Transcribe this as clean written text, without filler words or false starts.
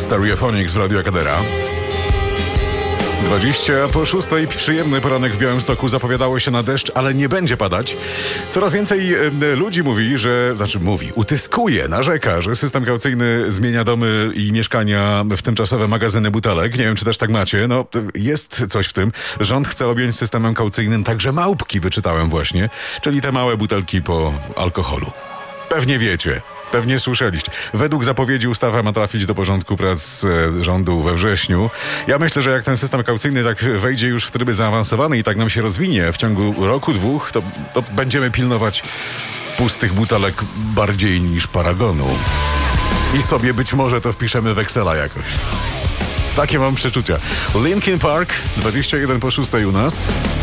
Stereophonics w Radio Akadera. 6:20. Przyjemny poranek w Białymstoku. Zapowiadało się na deszcz, ale nie będzie padać. Coraz więcej ludzi utyskuje, narzeka, że system kaucyjny zmienia domy i mieszkania w tymczasowe magazyny butelek. Nie wiem, czy też tak macie. No, jest coś w tym. Rząd chce objąć systemem kaucyjnym także małpki, wyczytałem właśnie, czyli te małe butelki po alkoholu. Pewnie wiecie. Pewnie słyszeliście. Według zapowiedzi ustawa ma trafić do porządku prac rządu we wrześniu. Ja myślę, że jak ten system kaucyjny tak wejdzie już w tryby zaawansowane i tak nam się rozwinie w ciągu roku, dwóch, to będziemy pilnować pustych butelek bardziej niż paragonu. I sobie być może to wpiszemy w Excela jakoś. Takie mam przeczucia. Linkin Park, 6:21 u nas.